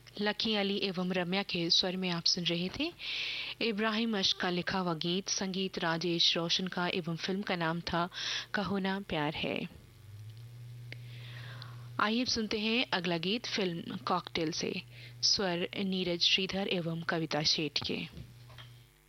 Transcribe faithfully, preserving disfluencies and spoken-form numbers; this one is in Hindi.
लकी अली एवं रम्या के स्वर में आप सुन रहे थे इब्राहिम अश्क का लिखा हुआ गीत। संगीत राजेश रोशन का एवं फिल्म का नाम था कहो ना प्यार है। आइए सुनते हैं अगला गीत फिल्म कॉकटेल से, स्वर नीरज श्रीधर एवं कविता शेठ के।